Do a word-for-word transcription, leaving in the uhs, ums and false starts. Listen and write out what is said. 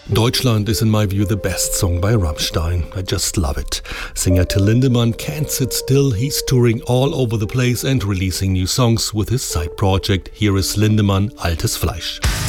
Deutschland is in my view the best song by Rammstein. I just love it. Singer Till Lindemann can't sit still. He's touring all over the place and releasing new songs with his side project. Here is Lindemann, Altes Fleisch.